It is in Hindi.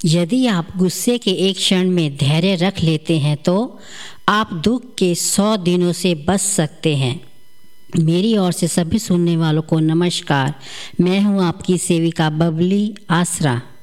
यदि आप गुस्से के एक क्षण में धैर्य रख लेते हैं तो आप दुख के 100 दिनों से बच सकते हैं। मेरी ओर से सभी सुनने वालों को नमस्कार। मैं हूं आपकी सेविका बबली आसरा।